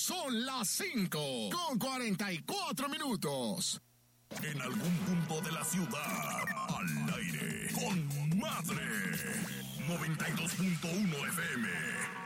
Son las 5:44. En algún punto de la ciudad, al aire, con Madre. 92.1 FM.